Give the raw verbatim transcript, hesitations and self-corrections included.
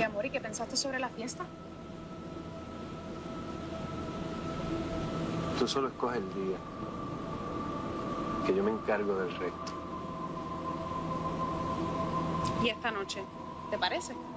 Mi amor, ¿y qué pensaste sobre la fiesta? Tú solo escoges el día, que yo me encargo del resto. ¿Y esta noche? ¿Te parece?